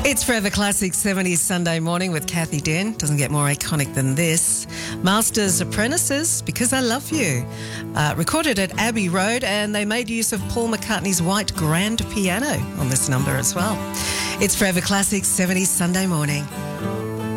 It's Forever Classic 70s Sunday morning with Kathy Den. Doesn't get more iconic than this. Masters Apprentices, Because I Love You. Recorded at Abbey Road, and they made use of Paul McCartney's white grand piano on this number as well. It's Forever Classic 70s Sunday morning.